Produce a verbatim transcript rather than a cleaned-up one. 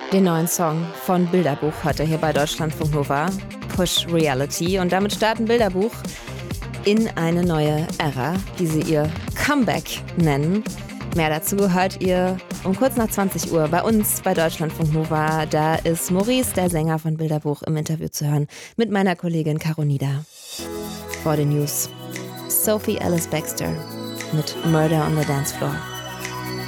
Den neuen Song von Bilderbuch heute hier bei Deutschlandfunk Nova, Push Reality. Und damit starten Bilderbuch in eine neue Ära, die sie ihr Comeback nennen. Mehr dazu hört ihr um kurz nach zwanzig Uhr bei uns bei Deutschlandfunk Nova. Da ist Maurice, der Sänger von Bilderbuch, im Interview zu hören mit meiner Kollegin Caro Nieder. Vor den News Sophie Ellis-Bextor mit Murder on the Dance Floor.